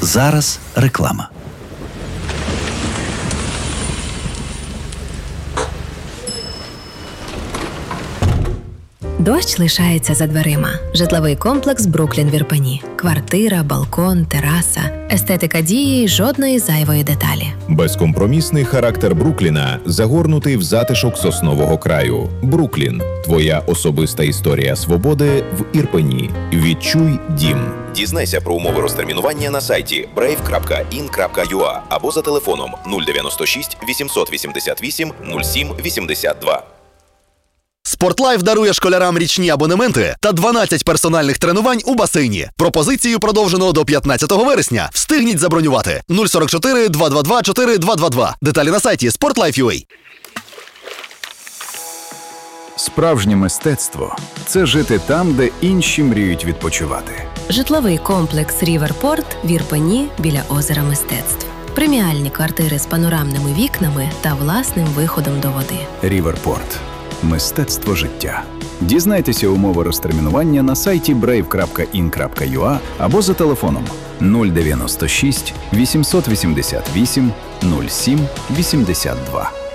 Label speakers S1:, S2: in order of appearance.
S1: Зараз реклама.
S2: Дощ лишається за дверима. Житловий комплекс «Бруклін» в Ірпені. Квартира, балкон, тераса. Естетика дії й жодної зайвої деталі.
S3: Безкомпромісний характер Брукліна загорнутий в затишок соснового краю. Бруклін – твоя особиста історія свободи в Ірпені. Відчуй дім. Дізнайся про умови розтермінування на сайті brave.in.ua або за телефоном 096 888 07 82.
S4: Спортлайф дарує школярам річні абонементи та 12 персональних тренувань у басейні. Пропозицію продовжено до 15 вересня. Встигніть забронювати. 044 222 4222. Деталі на сайті sportlife.ua.
S5: Справжнє мистецтво – це жити там, де інші мріють відпочивати.
S2: Житловий комплекс «Ріверпорт» в Ірпені біля озера Мистецтв. Преміальні квартири з панорамними вікнами та власним виходом до води.
S5: Ріверпорт. Мистецтво життя. Дізнайтеся умови розтермінування на сайті brave.in.ua або за телефоном 096 888 07 82.